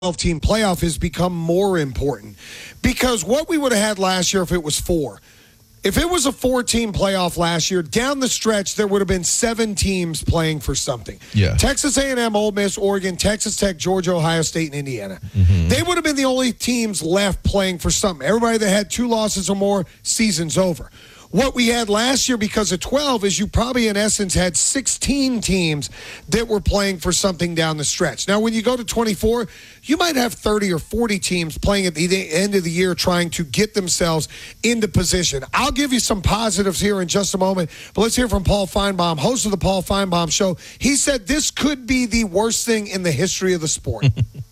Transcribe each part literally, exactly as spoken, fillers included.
twelve-team playoff has become more important because what we would have had last year if it was four. If it was a four-team playoff last year, down the stretch, there would have been seven teams playing for something. Yeah. Texas A and M, Ole Miss, Oregon, Texas Tech, Georgia, Ohio State, and Indiana. Mm-hmm. They would have been the only teams left playing for something. Everybody that had two losses or more, season's over. What we had last year because of twelve is you probably, in essence, had sixteen teams that were playing for something down the stretch. Now, when you go to twenty-four, you might have thirty or forty teams playing at the end of the year trying to get themselves into position. I'll give you some positives here in just a moment, but let's hear from Paul Finebaum, host of the Paul Finebaum Show. He said this could be the worst thing in the history of the sport.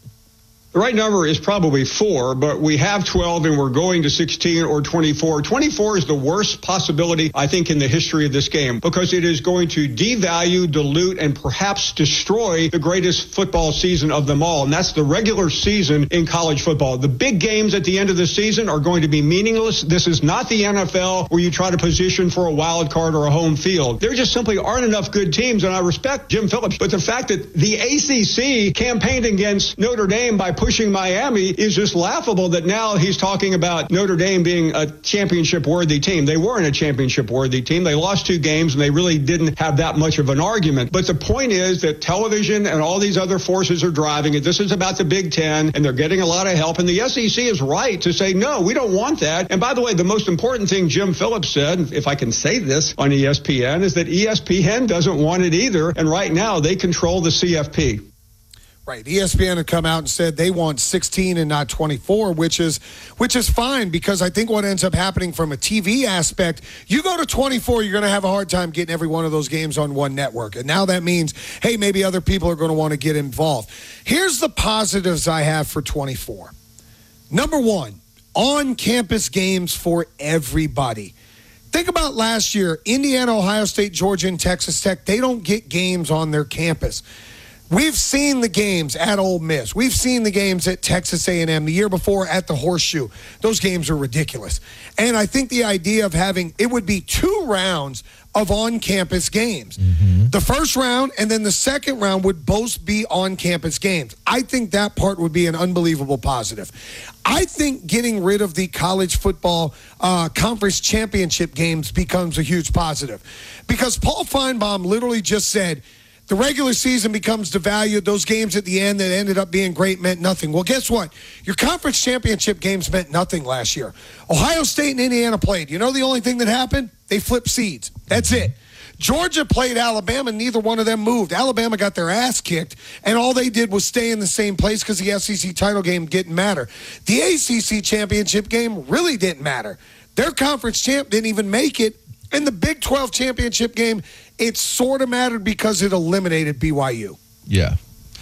The right number is probably four, but we have twelve and we're going to sixteen or twenty-four. twenty-four is the worst possibility, I think, in the history of this game because it is going to devalue, dilute, and perhaps destroy the greatest football season of them all, and that's the regular season in college football. The big games at the end of the season are going to be meaningless. This is not the N F L where you try to position for a wild card or a home field. There just simply aren't enough good teams, and I respect Jim Phillips, but the fact that the A C C campaigned against Notre Dame by pushing Miami is just laughable that now he's talking about Notre Dame being a championship-worthy team. They weren't a championship-worthy team. They lost two games, and they really didn't have that much of an argument. But the point is that television and all these other forces are driving it. This is about the Big Ten, and they're getting a lot of help. And the S E C is right to say, no, we don't want that. And by the way, the most important thing Jim Phillips said, if I can say this on E S P N, is that E S P N doesn't want it either. And right now, they control the C F P. Right. E S P N had come out and said they want sixteen and not twenty-four, which is which is fine because I think what ends up happening from a T V aspect, you go to twenty-four, you're going to have a hard time getting every one of those games on one network. And now that means, hey, maybe other people are going to want to get involved. Here's the positives I have for twenty-four. Number one, on-campus games for everybody. Think about last year, Indiana, Ohio State, Georgia, and Texas Tech, they don't get games on their campus. We've seen the games at Ole Miss. We've seen the games at Texas A and M the year before at the Horseshoe. Those games are ridiculous. And I think the idea of having, it would be two rounds of on-campus games. Mm-hmm. The first round and then the second round would both be on-campus games. I think that part would be an unbelievable positive. I think getting rid of the college football uh, conference championship games becomes a huge positive. Because Paul Finebaum literally just said, the regular season becomes devalued. Those games at the end that ended up being great meant nothing. Well, guess what? Your conference championship games meant nothing last year. Ohio State and Indiana played. You know the only thing that happened? They flipped seeds. That's it. Georgia played Alabama. Neither one of them moved. Alabama got their ass kicked, and all they did was stay in the same place because the S E C title game didn't matter. The A C C championship game really didn't matter. Their conference champ didn't even make it. In the Big twelve championship game, it sort of mattered because it eliminated B Y U. Yeah.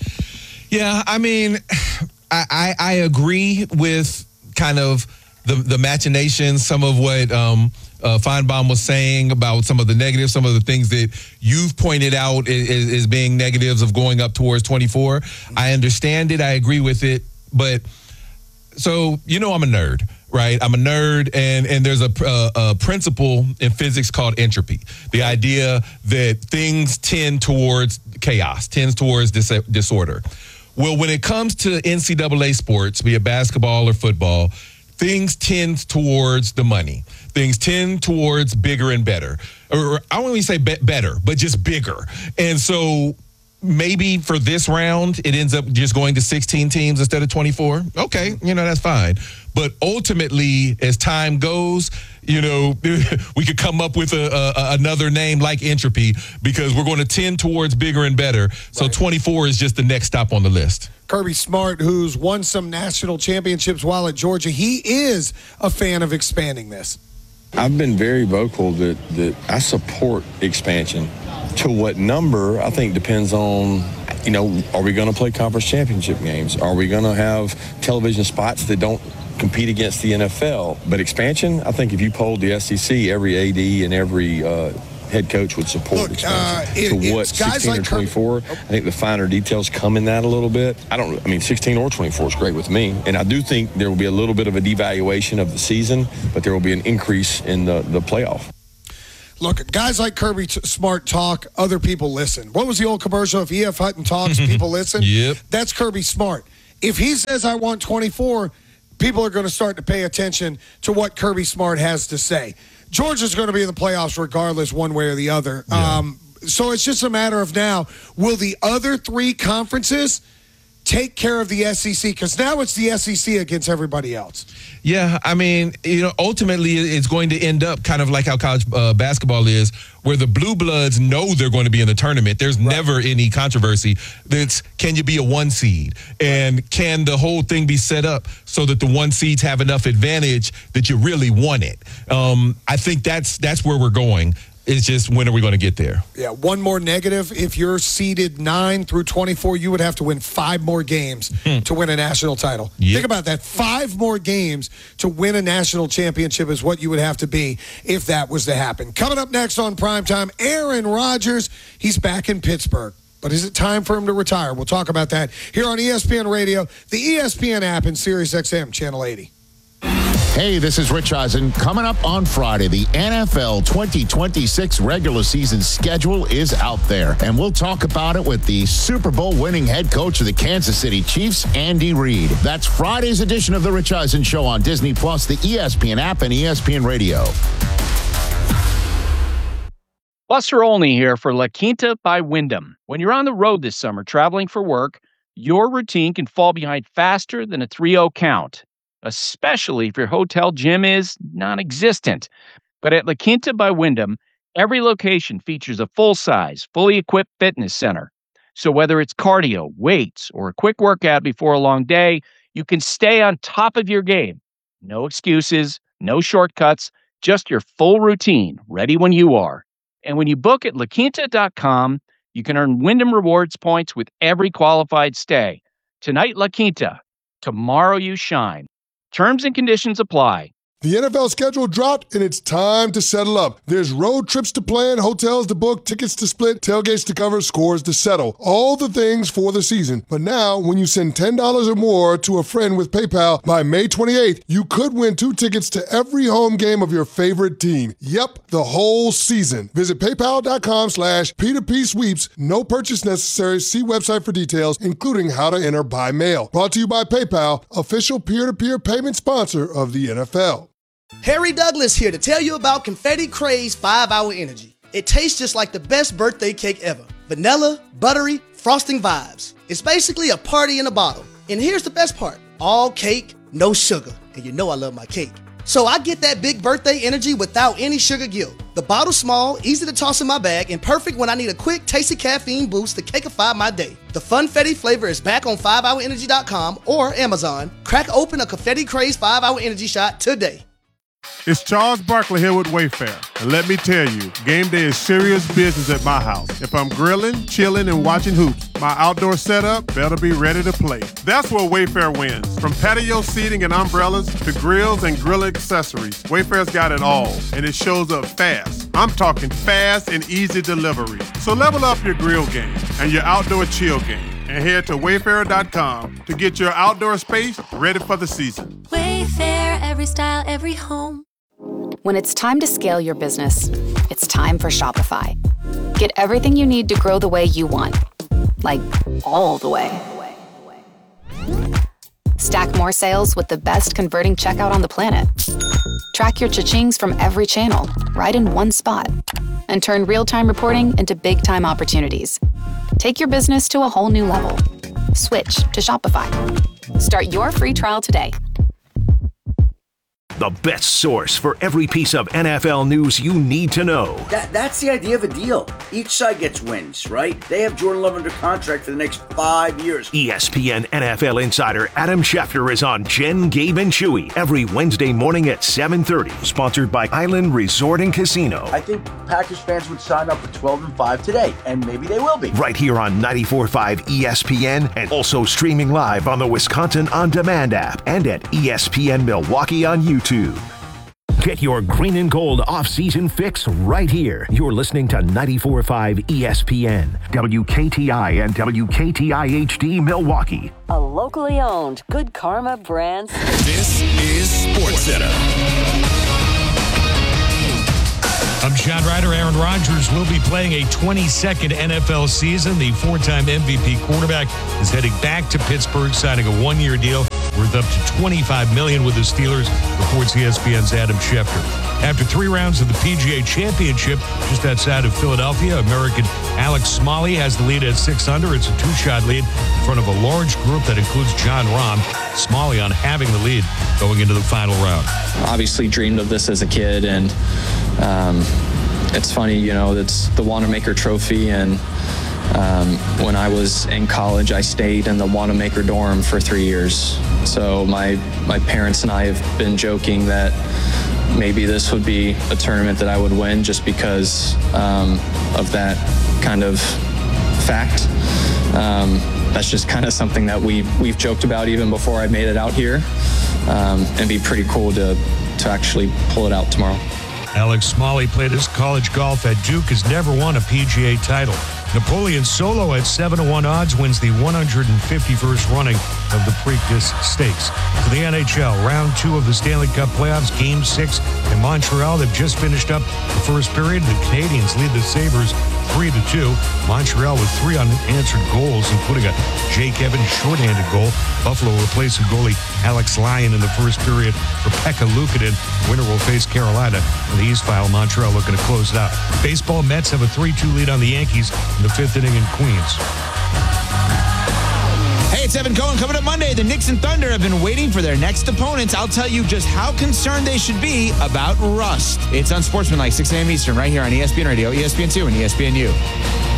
Yeah, I mean, I, I, I agree with kind of the, the machinations, some of what um, uh, Finebaum was saying about some of the negatives, some of the things that you've pointed out as, as being negatives of going up towards twenty-four. I understand it. I agree with it. But so, you know, I'm a nerd. Right, I'm a nerd, and and there's a, a, a principle in physics called entropy. The idea that things tend towards chaos, tends towards dis- disorder. Well, when it comes to N C double A sports, be it basketball or football, things tend towards the money. Things tend towards bigger and better. Or I won't even say be- better, but just bigger. And so maybe for this round, it ends up just going to sixteen teams instead of twenty-four. Okay, you know, that's fine. But ultimately, as time goes, you know, we could come up with a, a, another name like entropy because we're going to tend towards bigger and better. So right. twenty-four is just the next stop on the list. Kirby Smart, who's won some national championships while at Georgia, he is a fan of expanding this. I've been very vocal that, that I support expansion. To what number, I think, depends on, you know, are we going to play conference championship games? Are we going to have television spots that don't compete against the N F L? But expansion, I think if you polled the S E C, every A D and every uh, head coach would support Look, expansion. Uh, it, to what, sixteen like or twenty-four? Kirby. I think the finer details come in that a little bit. I don't, I mean, sixteen or twenty-four is great with me. And I do think there will be a little bit of a devaluation of the season, but there will be an increase in the, the playoff. Look, guys like Kirby Smart talk, other people listen. What was the old commercial? If E F Hutton talks, people listen. Yep. That's Kirby Smart. If he says I want twenty-four, people are going to start to pay attention to what Kirby Smart has to say. Georgia's going to be in the playoffs regardless, one way or the other. Yeah. Um, so it's just a matter of now, will the other three conferences take care of the S E C? Because now it's the S E C against everybody else. Yeah, I mean, you know, ultimately it's going to end up kind of like how college uh, basketball is, where the Blue Bloods know they're going to be in the tournament. There's right. never any controversy. It's, can you be a one seed? And can the whole thing be set up so that the one seeds have enough advantage that you really want it? Um, I think that's that's where we're going. It's just, when are we going to get there? Yeah, one more negative. If you're seeded nine through twenty-four, you would have to win five more games hmm. to win a national title. Yep. Think about that. Five more games to win a national championship is what you would have to be if that was to happen. Coming up next on Primetime, Aaron Rodgers. He's back in Pittsburgh. But is it time for him to retire? We'll talk about that here on E S P N Radio, the E S P N app, and Sirius X M Channel eighty. Hey, this is Rich Eisen. Coming up on Friday, the N F L twenty twenty-six regular season schedule is out there, and we'll talk about it with the Super Bowl winning head coach of the Kansas City Chiefs, Andy Reid. That's Friday's edition of the Rich Eisen Show on Disney Plus, the E S P N app, and E S P N Radio. Buster Olney here for La Quinta by Wyndham. When you're on the road this summer traveling for work, your routine can fall behind faster than a three oh count, especially if your hotel gym is non-existent. But at La Quinta by Wyndham, every location features a full-size, fully equipped fitness center. So whether it's cardio, weights, or a quick workout before a long day, you can stay on top of your game. No excuses, no shortcuts, just your full routine, ready when you are. And when you book at la quinta dot com, you can earn Wyndham Rewards points with every qualified stay. Tonight, La Quinta. Tomorrow, you shine. Terms and conditions apply. The N F L schedule dropped, and it's time to settle up. There's road trips to plan, hotels to book, tickets to split, tailgates to cover, scores to settle. All the things for the season. But now, when you send ten dollars or more to a friend with PayPal by May twenty-eighth, you could win two tickets to every home game of your favorite team. Yep, the whole season. Visit paypal.com slash P2P sweeps. No purchase necessary. See website for details, including how to enter by mail. Brought to you by PayPal, official peer-to-peer payment sponsor of the N F L. Harry Douglas here to tell you about Confetti Craze five hour Energy. It tastes just like the best birthday cake ever. Vanilla, buttery, frosting vibes. It's basically a party in a bottle. And here's the best part. All cake, no sugar. And you know I love my cake. So I get that big birthday energy without any sugar guilt. The bottle's small, easy to toss in my bag, and perfect when I need a quick, tasty caffeine boost to cakeify my day. The Funfetti flavor is back on five hour energy dot com or Amazon. Crack open a Confetti Craze five hour Energy shot today. It's Charles Barkley here with Wayfair, and let me tell you, game day is serious business at my house. If I'm grilling, chilling, and watching hoops, my outdoor setup better be ready to play. That's where Wayfair wins. From patio seating and umbrellas to grills and grill accessories, Wayfair's got it all, and it shows up fast. I'm talking fast and easy delivery. So level up your grill game and your outdoor chill game, and head to wayfair dot com to get your outdoor space ready for the season. Wayfair, every style, every home. When it's time to scale your business, it's time for Shopify. Get everything you need to grow the way you want. Like, all the way. Stack more sales with the best converting checkout on the planet. Track your cha-chings from every channel, right in one spot. And turn real-time reporting into big-time opportunities. Take your business to a whole new level. Switch to Shopify. Start your free trial today. The best source for every piece of N F L news you need to know. That, that's the idea of a deal. Each side gets wins, right? They have Jordan Love under contract for the next five years. E S P N N F L insider Adam Schefter is on Jen, Gabe, and Chewy every Wednesday morning at seven thirty. Sponsored by Island Resort and Casino. I think Packers fans would sign up for twelve and five today, and maybe they will be. Right here on ninety-four point five E S P N, and also streaming live on the Wisconsin On Demand app and at E S P N Milwaukee on YouTube. Get your green and gold off-season fix right here. You're listening to ninety-four point five E S P N, W K T I and W K T I H D Milwaukee. A locally owned Good Karma Brands. This is SportsCenter. I'm John Ryder. Aaron Rodgers will be playing a twenty-second N F L season. The four-time M V P quarterback is heading back to Pittsburgh, signing a one-year deal worth up to twenty-five million dollars with the Steelers, reports E S P N's Adam Schefter. After three rounds of the P G A Championship just outside of Philadelphia, American Alex Smalley has the lead at six under. It's a two-shot lead in front of a large group that includes Jon Rahm. Smalley on having the lead going into the final round. Obviously dreamed of this as a kid, and um, it's funny, you know, it's the Wanamaker Trophy, and um, when I was in college, I stayed in the Wanamaker dorm for three years. So my my parents and I have been joking that maybe this would be a tournament that I would win just because um, of that kind of fact. Um, that's just kind of something that we've, we've joked about even before I made it out here. Um, and be pretty cool to, to actually pull it out tomorrow. Alex Smalley played his college golf at Duke, has never won a P G A title. Napoleon Solo at seven to one odds wins the one hundred fifty-first running of the Preakness Stakes. To the N H L, round two of the Stanley Cup playoffs, game six in Montreal. They've just finished up the first period. The Canadiens lead the Sabres three to two. Montreal with three unanswered goals, including a Jake Evans shorthanded goal. Buffalo replacing goalie Alex Lyon in the first period for Pekka Luukkonen. Winner will face Carolina in the East File. Montreal looking to close it out. Baseball, Mets have a three two lead on the Yankees in the fifth inning in Queens. Hey, it's Evan Cohen. Coming up Monday, the Knicks and Thunder have been waiting for their next opponents. I'll tell you just how concerned they should be about rust. It's Unsportsmanlike, six a.m. Eastern, right here on E S P N Radio, E S P N two, and E S P N U.